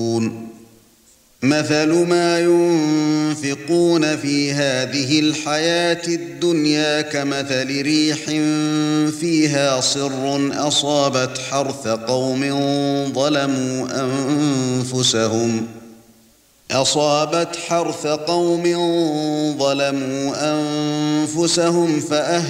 مثل ما ينفقون في هذه الحياة الدنيا كمثل ريح فيها صر أصابت حرث قوم ظلموا أنفسهم